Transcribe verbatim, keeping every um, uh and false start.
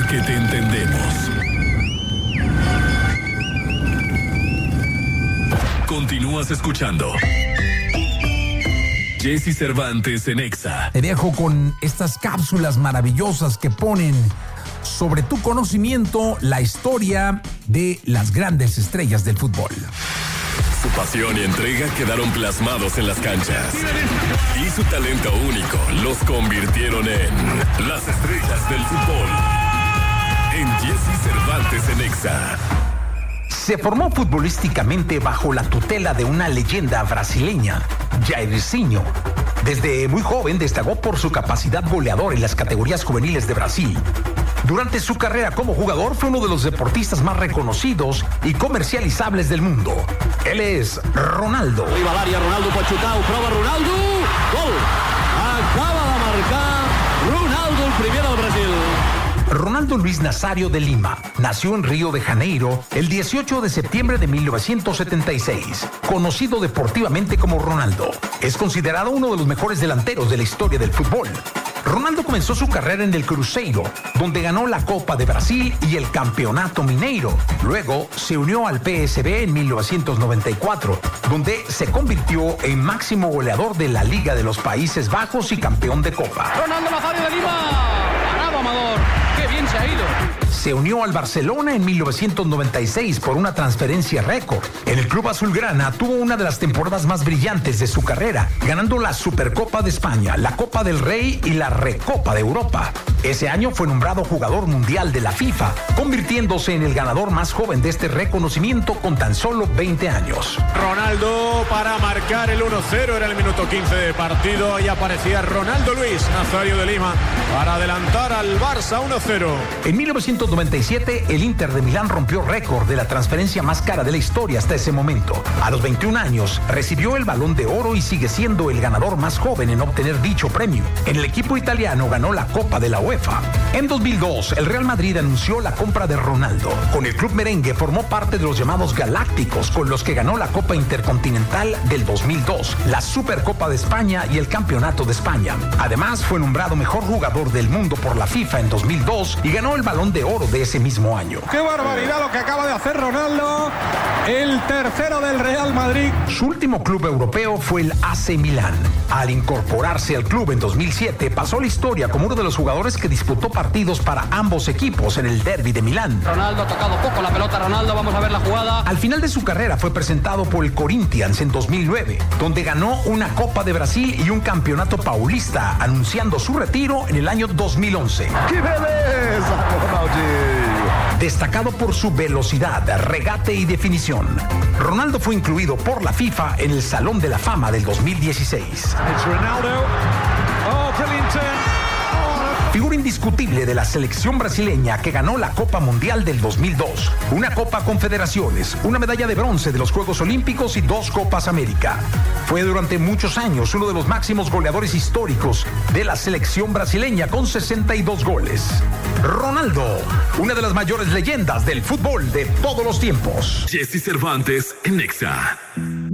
porque te entendemos. Continúas escuchando Jesse Cervantes en Exa. Te dejo con estas cápsulas maravillosas que ponen sobre tu conocimiento la historia de las grandes estrellas del fútbol. Su pasión y entrega quedaron plasmados en las canchas. Y su talento único los convirtieron en las estrellas del fútbol. En Jesse Cervantes en Exa. Se formó futbolísticamente bajo la tutela de una leyenda brasileña, Jairzinho. Desde muy joven destacó por su capacidad goleadora en las categorías juveniles de Brasil. Durante su carrera como jugador fue uno de los deportistas más reconocidos y comercializables del mundo. Él es Ronaldo. Arriba al área, Ronaldo pot xutar, ho prova Ronaldo, gol! Acaba de marcar Ronaldo, el primer del Brasil. Ronaldo Luis Nazario de Lima nació en Río de Janeiro el dieciocho de septiembre de mil novecientos setenta y seis. Conocido deportivamente como Ronaldo, es considerado uno de los mejores delanteros de la historia del fútbol. Ronaldo comenzó su carrera en el Cruzeiro, donde ganó la Copa de Brasil y el Campeonato Mineiro. Luego se unió al P S V en mil novecientos noventa y cuatro, donde se convirtió en máximo goleador de la Liga de los Países Bajos y campeón de Copa. Ronaldo Nazario de Lima, bravo Amador, qué bien se ha ido. Se unió al Barcelona en mil novecientos noventa y seis por una transferencia récord. En el club azulgrana tuvo una de las temporadas más brillantes de su carrera, ganando la Supercopa de España, la Copa del Rey y la Recopa de Europa. Ese año fue nombrado jugador mundial de la FIFA, convirtiéndose en el ganador más joven de este reconocimiento con tan solo veinte años. Ronaldo para marcar el uno cero, era el minuto quince de partido y aparecía Ronaldo Luis Nazario de Lima para adelantar al Barça uno cero. En mil novecientos noventa y siete, el Inter de Milán rompió récord de la transferencia más cara de la historia hasta ese momento. A los veintiún años, recibió el Balón de Oro y sigue siendo el ganador más joven en obtener dicho premio. En el equipo italiano ganó la Copa de la UEFA. En dos mil dos, el Real Madrid anunció la compra de Ronaldo. Con el club merengue formó parte de los llamados Galácticos, con los que ganó la Copa Intercontinental del dos mil dos, la Supercopa de España y el Campeonato de España. Además, fue nombrado mejor jugador del mundo por la FIFA en dos mil dos y ganó el Balón de Oro de ese mismo año. ¡Qué barbaridad lo que acaba de hacer Ronaldo! El tercero del Real Madrid. Su último club europeo fue el A C Milán. Al incorporarse al club en dos mil siete, pasó la historia como uno de los jugadores que disputó partidos para ambos equipos en el derbi de Milán. Ronaldo ha tocado poco la pelota, Ronaldo, vamos a ver la jugada. Al final de su carrera fue presentado por el Corinthians en dos mil nueve, donde ganó una Copa de Brasil y un Campeonato Paulista, anunciando su retiro en el año dos mil once. ¡Qué beleza, Ronaldinho! Destacado por su velocidad, regate y definición, Ronaldo fue incluido por la FIFA en el Salón de la Fama del dos mil dieciséis. It's Ronaldo. Oh, brilliant turn. Figura indiscutible de la selección brasileña que ganó la Copa Mundial del dos mil dos, una Copa Confederaciones, una medalla de bronce de los Juegos Olímpicos y dos Copas América. Fue durante muchos años uno de los máximos goleadores históricos de la selección brasileña con sesenta y dos goles. Ronaldo, una de las mayores leyendas del fútbol de todos los tiempos. Jesse Cervantes en Exa.